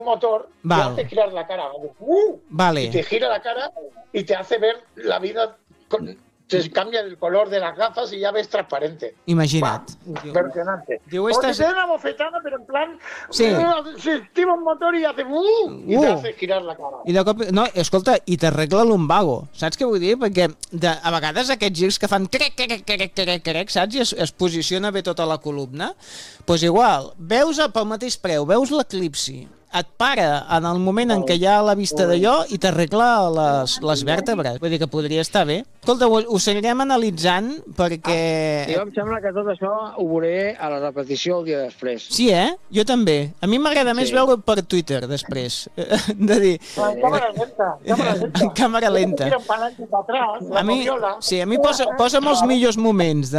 motor te hace girar la cara. Vale. Y te gira la cara y te hace ver la vida... Se cambia el color de las gafas y ya ves transparente. Imagina't. Impresionante. Diu, O te da una bofetada, pero en plan... Sí. Se activa un motor y hace... y te hace girar la cara. I de cop... No, escolta, i t'arregla l'umbago. Saps què vull dir? Perquè a vegades aquests girs que fan crec, saps? I es posiciona bé tota la columna. Doncs igual, veus pel mateix preu, veus l'eclipsi, et para en el moment en què hi ha la vista d'allò i t'arregla les vèrtebres. Vull dir que podria estar bé. Escolta, ho seguirem analitzant perquè... Jo em sembla que tot això ho veuré a la repetició el dia després. Sí, Jo també. A mi m'agrada més veure per Twitter després. De dir... En càmera lenta. En càmera lenta. A mi posa'm els millors moments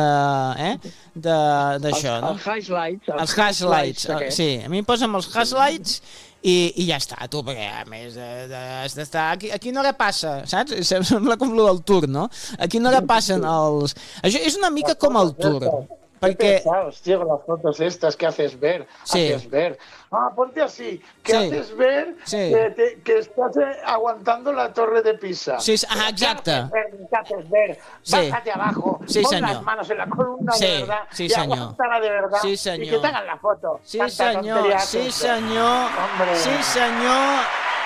d'això, no? Els highlights. Els highlights, sí. A mi posa'm els highlights i ja està, tu, perquè a més has d'estar... A quina hora passa, saps? Sembla com el del Tour, no? A quina hora passen els... Això és una mica com el Tour. Porque... Hostia, con las fotos estas que haces ver. Sí. Haces ver. Ponte así. Que haces ver que estás aguantando la torre de Pisa. Sí, exacte. ¿Qué haces ver? Bájate abajo. Sí, pon las manos en la columna de verdad. Sí, y aguántala de verdad. Sí, señor. Y que te hagan la foto. Sí, senyor. Sí, senyor. Hombre. Sí, senyor.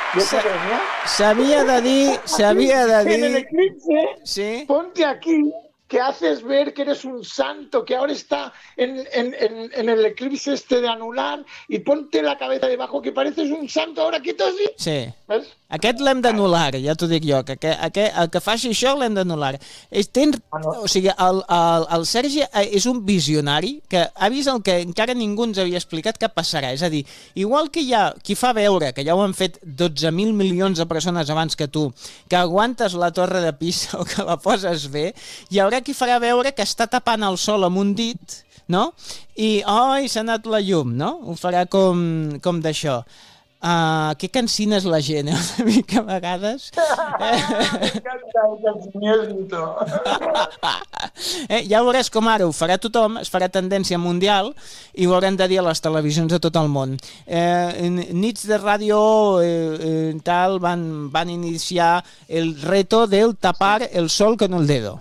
S'havia de dir... En el eclipse, ponte aquí, que haces ver que eres un santo, que ahora está en el eclipse este de anular, y ponte la cabeza debajo, que pareces un santo ahora quieto así. Sí. ¿Ves? Aquest l'hem d'anul·lar, ja t'ho dic jo, que el que faci això l'hem d'anul·lar. O sigui, el Sergi és un visionari que ha vist el que encara ningú ens havia explicat que passarà. És a dir, igual que hi ha qui fa veure, que ja ho han fet 12.000 milions de persones abans que tu, que aguantes la torre de Pisa o que la poses bé, hi haurà qui farà veure que està tapant el sol amb un dit, no? I, s'ha anat la llum, no? Ho farà com d'això. Que cansina és la gent, una mica a vegades. Ja veuràs com ara ho farà tothom, es farà tendència mundial i ho hauran de dir a les televisions de tot el món. Nits de ràdio tal van iniciar el reto del tapar el sol con el dedo.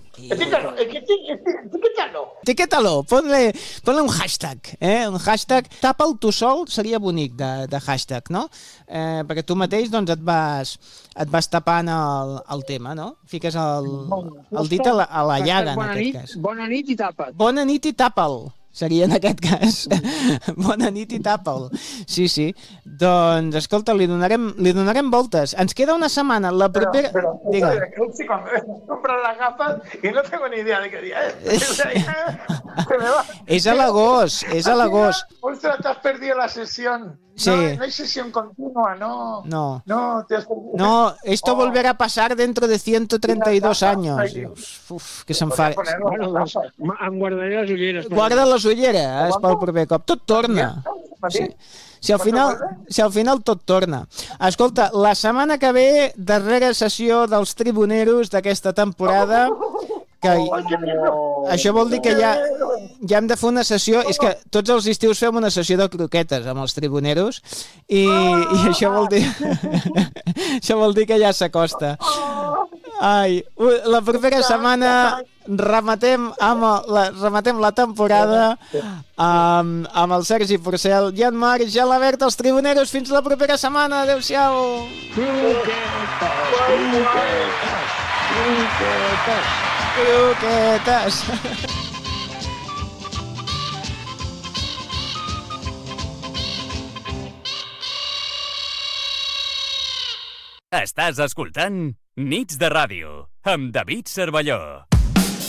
Etiquétalo, ponle un hashtag, un hashtag tapa el tu sol seria bonic de hashtag, no? Perquè tu mateix doncs et vas tapant el tema, no? Fiques el dit a la llaga en aquest cas. Bona nit i tapa't. Bona nit i tapa'l. Seria en aquest cas. Bona nit i tapa'l. Sí. Doncs, escolta, li donarem voltes. Ens queda una setmana. La propera... Diga. Comprar las gafas y no tengo ni idea de qué día es. És a l'agost. Ostras, te has perdido la sesión. Sí. No hay sesión continua, no. No, esto volverá a pasar dentro de 132 años. Uf, que se'n fa... Em guardaré les ulleres. Guarda les ulleres pel proper cop. Tot torna. Sí. Si al final tot torna. Escolta, la setmana que ve, darrera sessió dels tribuneros d'aquesta temporada, que això vol dir que ja hem de fer una sessió, és que tots els estius fem una sessió de croquetes amb els tribuneros i això vol dir que ja s'acosta. La propera setmana rematem la temporada amb el Sergi Porcel i en Marc Gelabert, els tribuneros. Fins la propera setmana. Adéu-siau. Croquetes. Estàs escoltant Nits de Ràdio amb David Cervelló.